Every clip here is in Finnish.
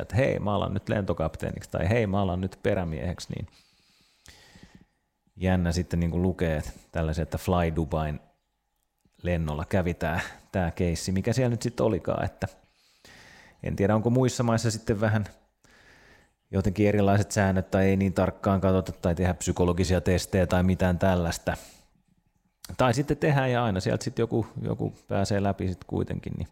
että hei, mä alan nyt lentokapteeniksi tai hei, mä alan nyt perämieheksi, niin jännä sitten niin kuin lukee, että tällaisen, että Fly Dubain lennolla kävi tämä keissi, mikä siellä nyt sitten olikaan, että en tiedä, onko muissa maissa sitten vähän jotenkin erilaiset säännöt tai ei niin tarkkaan katsota tai tehdä psykologisia testejä tai mitään tällaista. Tai sitten tehdään ja aina sieltä sitten joku pääsee läpi sitten kuitenkin. Niin.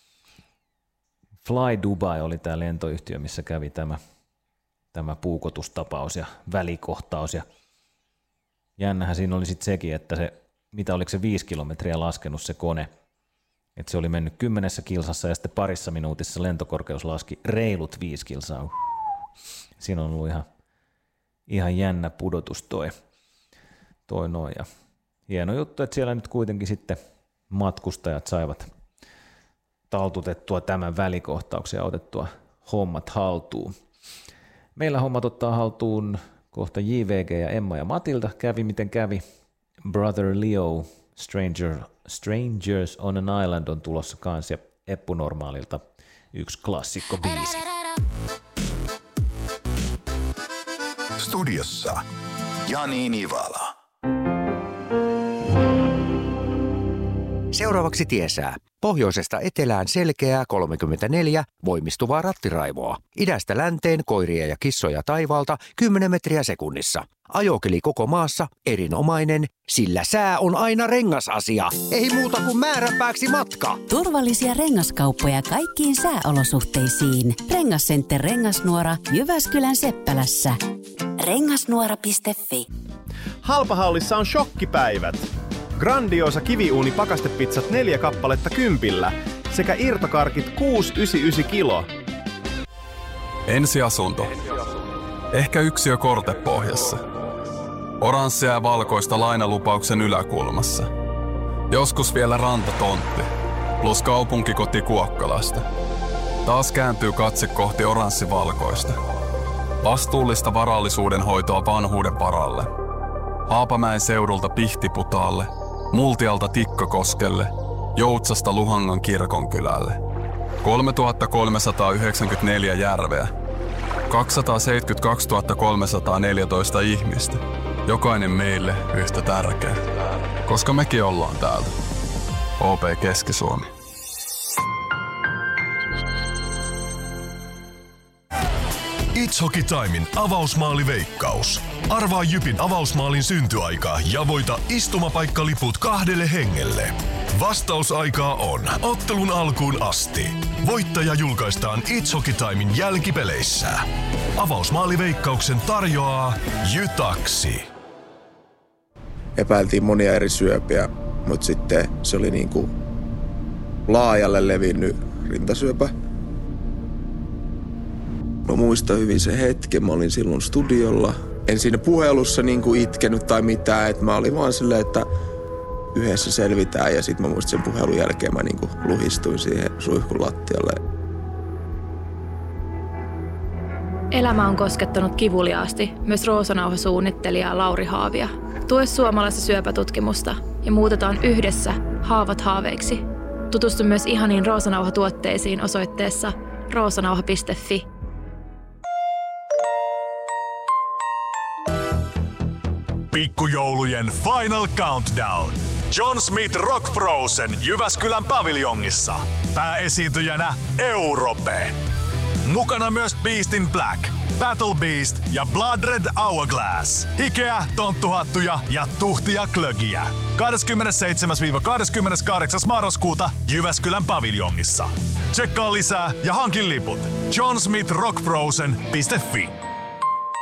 Fly Dubai oli tämä lentoyhtiö, missä kävi tämä puukotustapaus ja välikohtaus. Ja jännähän siinä oli sitten sekin, että oliko se 5 kilometriä laskenut se kone. Että se oli mennyt 10 kilsassa ja sitten parissa minuutissa lentokorkeus laski reilut 5 kilsaa. Siinä on ollut ihan jännä pudotus toi noin. Ja hieno juttu, että siellä nyt kuitenkin sitten matkustajat saivat taltutettua tämän välikohtauksen ja otettua hommat haltuun. Meillä hommat ottaa haltuun kohta JVG ja Emma ja Matilda. Kävi miten kävi. Brother Leo, Strangers on an Island on tulossa kanssa ja Eppu Normaalilta yksi klassikko biisi. Studiossa Jani Nivala. Seuraavaksi tiesää. Pohjoisesta etelään selkeää 34 voimistuvaa rattiraivoa. Idästä länteen koiria ja kissoja taivaalta 10 metriä sekunnissa. Ajokeli koko maassa erinomainen, sillä sää on aina rengasasia. Ei muuta kuin määränpääksi matka. Turvallisia rengaskauppoja kaikkiin sääolosuhteisiin. Rengascenter Rengasnuora Jyväskylän Seppälässä. Rengasnuora.fi. Halpahallissa on shokkipäivät. Grandiosa kiviuuni pakastepizzat 4 kappaletta 10 sekä irtokarkit 6,99 kilo. Ensiasunto. Ehkä yksiö kortepohjassa. Oranssia ja valkoista lainalupauksen yläkulmassa. Joskus vielä rantatontti, plus kaupunkikoti Kuokkalasta. Taas kääntyy katse kohti oranssi-valkoista. Vastuullista varallisuuden hoitoa vanhuuden varalle. Haapamäen seudulta Pihtiputaalle, Multialta Tikkakoskelle, Joutsasta Luhangan kirkonkylälle. 3394 järveä. 272 314 ihmistä. Jokainen meille yhtä tärkeä. Koska mekin ollaan täältä. OP Keski-Suomi. It's Hockey Timein avausmaaliveikkaus. Arvaa Jypin avausmaalin syntyaika ja voita istumapaikkaliput 2 hengelle. Vastausaikaa on ottelun alkuun asti. Voittaja julkaistaan It's Hockey Timein jälkipeleissä. Avausmaaliveikkauksen tarjoaa Jytaksi. Epäiltiin monia eri syöpiä, mutta sitten se oli niinku laajalle levinnyt rintasyöpä. Mä muistan hyvin se hetken, mä olin silloin studiolla. En siinä puhelussa niinku itkenyt tai mitään, että mä olin vaan silleen, että yhdessä selvitään. Ja sit mä muistin sen puhelun jälkeen mä niinku luhistuin siihen suihkun lattialle. Elämä on koskettanut kivuliaasti myös Roosanauha-suunnittelija Lauri Haavia. Tue suomalaista syöpätutkimusta ja muutetaan yhdessä haavat haaveiksi. Tutustu myös ihaniin Roosanauha-tuotteisiin osoitteessa roosanauha.fi. Pikkujoulujen Final Countdown. John Smith Rock Frozen Jyväskylän paviljongissa. Pääesiintyjänä Europe. Mukana myös Beast in Black, Battle Beast ja Blood Red Hourglass. Hikeä, tonttuhattuja ja tuhtia klögiä. 27-28. marraskuuta Jyväskylän paviljongissa. Tsekkaa lisää ja hankin liput johnsmithrockfrozen.fi.